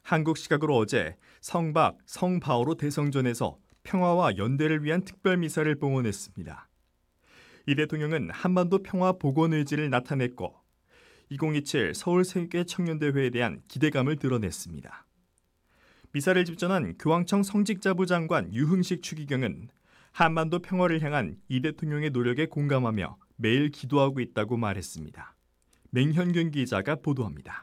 한국 시각으로 어제 성박, 성바오로 대성전에서 평화와 연대를 위한 특별 미사를 봉헌했습니다. 이 대통령은 한반도 평화 복원 의지를 나타냈고 2027 서울 세계청년대회에 대한 기대감을 드러냈습니다. 미사를 집전한 교황청 성직자부 장관 유흥식 추기경은 한반도 평화를 향한 이 대통령의 노력에 공감하며 매일 기도하고 있다고 말했습니다. 맹현균 기자가 보도합니다.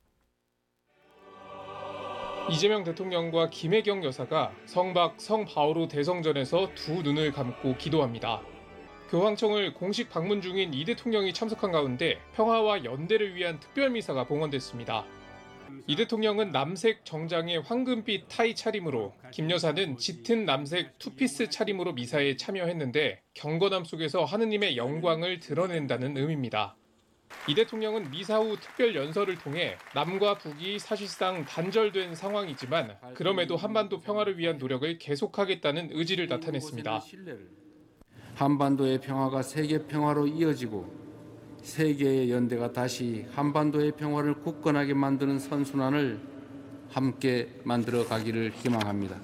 이재명 대통령과 김혜경 여사가 성박, 성바오로 대성전에서 두 눈을 감고 기도합니다. 교황청을 공식 방문 중인 이 대통령이 참석한 가운데 평화와 연대를 위한 특별미사가 봉헌됐습니다. 이 대통령은 남색 정장의 황금빛 타이 차림으로, 김 여사는 짙은 남색 투피스 차림으로 미사에 참여했는데 경건함 속에서 하느님의 영광을 드러낸다는 의미입니다. 이 대통령은 미사 후 특별 연설을 통해 남과 북이 사실상 단절된 상황이지만 그럼에도 한반도 평화를 위한 노력을 계속하겠다는 의지를 나타냈습니다. 한반도의 평화가 세계 평화로 이어지고 세계의 연대가 다시 한반도의 평화를 굳건하게 만드는 선순환을 함께 만들어 가기를 희망합니다.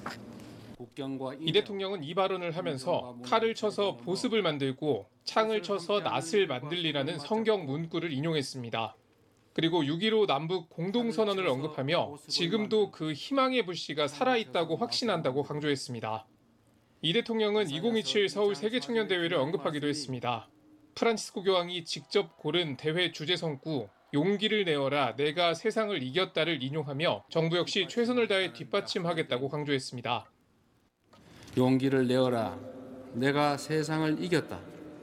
이 대통령은 이 발언을 하면서 칼을 쳐서 보습을 만들고 창을 쳐서 낫을 만들리라는 성경 문구를 인용했습니다. 그리고 6.15 남북 공동선언을 언급하며 지금도 그 희망의 불씨가 살아있다고 확신한다고 강조했습니다. 이 대통령은 2027 서울 세계청년대회를 언급하기도 했습니다. 프란치스코 교황이 직접 고른 대회 주제 성구 용기를 내어라 내가 세상을 이겼다를 인용하며 정부 역시 최선을 다해 뒷받침하겠다고 강조했습니다. 용기를 내어라 내가 세상을 이겼다.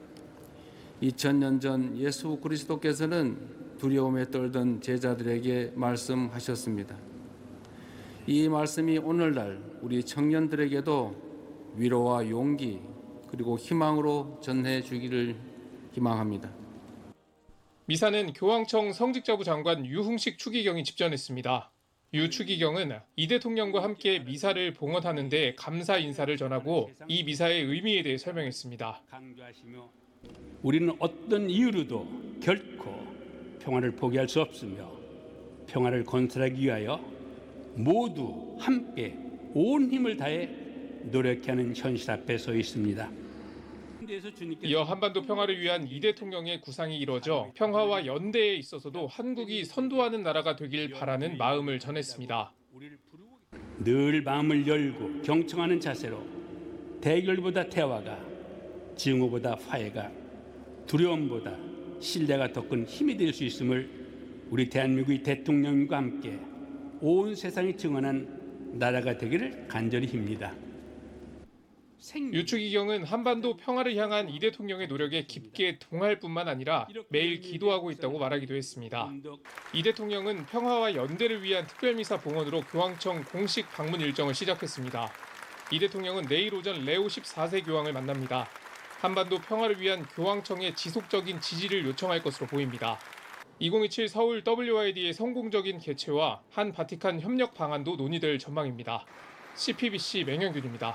2000년 전 예수 그리스도께서는 두려움에 떨던 제자들에게 말씀하셨습니다. 이 말씀이 오늘날 우리 청년들에게도 위로와 용기 그리고 희망으로 전해주기를 희망합니다. 미사는 교황청 성직자부 장관 유흥식 추기경이 집전했습니다. 유 추기경은 이 대통령과 함께 미사를 봉헌하는 데 감사 인사를 전하고 이 미사의 의미에 대해 설명했습니다. 우리는 어떤 이유로도 결코 평화를 포기할 수 없으며 평화를 건설하기 위하여 모두 함께 온 힘을 다해 노력하는 현실 앞에 서 있습니다. 이어 한반도 평화를 위한 이 대통령의 구상이 이뤄져 평화와 연대에 있어서도 한국이 선도하는 나라가 되길 바라는 마음을 전했습니다. 늘 마음을 열고 경청하는 자세로 대결보다 대화가, 증오보다 화해가, 두려움보다 신뢰가 더 큰 힘이 될 수 있음을 우리 대한민국의 대통령과 함께 온 세상이 증언한 나라가 되기를 간절히 빕니다. 유 추기경은 한반도 평화를 향한 이 대통령의 노력에 깊게 동할 뿐만 아니라 매일 기도하고 있다고 말하기도 했습니다. 이 대통령은 평화와 연대를 위한 특별미사 봉헌으로 교황청 공식 방문 일정을 시작했습니다. 이 대통령은 내일 오전 레오 14세 교황을 만납니다. 한반도 평화를 위한 교황청의 지속적인 지지를 요청할 것으로 보입니다. 2027 서울 WID의 성공적인 개최와 한 바티칸 협력 방안도 논의될 전망입니다. CPBC 맹현균입니다.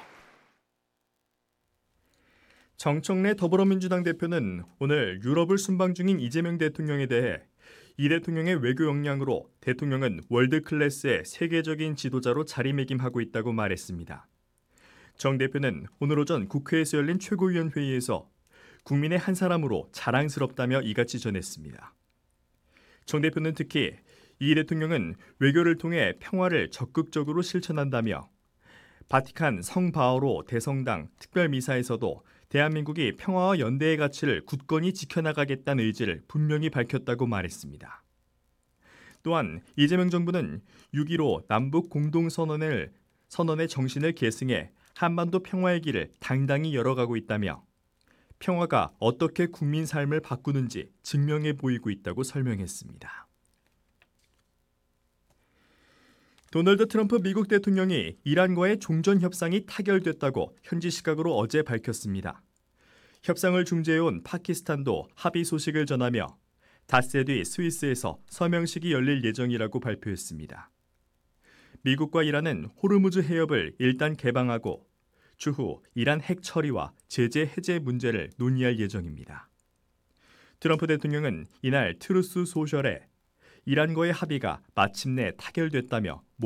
정청래 더불어민주당 대표는 오늘 유럽을 순방 중인 이재명 대통령에 대해 이 대통령의 외교 역량으로 대통령은 월드 클래스의 세계적인 지도자로 자리매김하고 있다고 말했습니다. 정 대표는 오늘 오전 국회에서 열린 최고위원 회의에서 국민의 한 사람으로 자랑스럽다며 이같이 전했습니다. 정 대표는 특히 이 대통령은 외교를 통해 평화를 적극적으로 실천한다며 바티칸 성바오로 대성당 특별미사에서도 대한민국이 평화와 연대의 가치를 굳건히 지켜나가겠다는 의지를 분명히 밝혔다고 말했습니다. 또한 이재명 정부는 6.15 남북 공동선언의 정신을 계승해 한반도 평화의 길을 당당히 열어가고 있다며 평화가 어떻게 국민 삶을 바꾸는지 증명해 보이고 있다고 설명했습니다. 도널드 트럼프 미국 대통령이 이란과의 종전 협상이 타결됐다고 현지 시각으로 어제 밝혔습니다. 협상을 중재해온 파키스탄도 합의 소식을 전하며 닷새 뒤 스위스에서 서명식이 열릴 예정이라고 발표했습니다. 미국과 이란은 호르무즈 해협을 일단 개방하고 추후 이란 핵 처리와 제재 해제 문제를 논의할 예정입니다. 트럼프 대통령은 이날 트루스 소셜에 이란과의 합의가 마침내 타결됐다며